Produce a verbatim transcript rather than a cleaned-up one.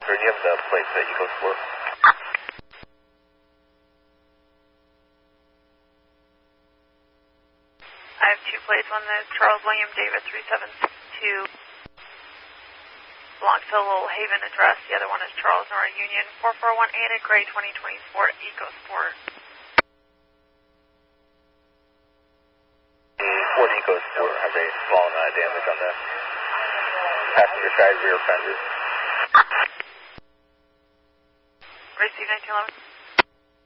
Do you have the plates at EcoSport? I have two plates. One is Charles William David three seven six two. Belongs to Little Haven address. The other one is Charles Nora Union four four one eight at Gray twenty twenty-four EcoSport. The Ford EcoSport has a small amount of damage on the passenger side rear fender. Receive nineteen eleven.